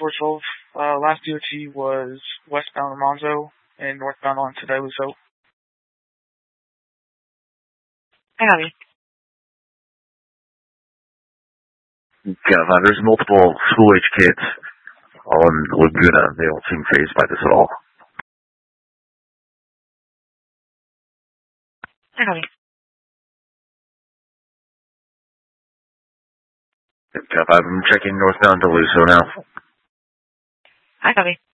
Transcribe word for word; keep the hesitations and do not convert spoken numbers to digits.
four twelve. Uh, last D O T was westbound Almanzo and northbound on to Diluso. I have you. Yeah, there's multiple school-age kids on Laguna. They don't seem fazed by this at all. I have you. Yeah, I'm checking northbound Diluso now. I copy.